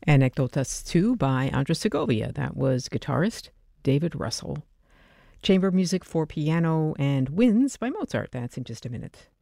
Anecdotas 2 by Andres Segovia. That was guitarist David Russell. Chamber music for piano and winds by Mozart. That's in just a minute.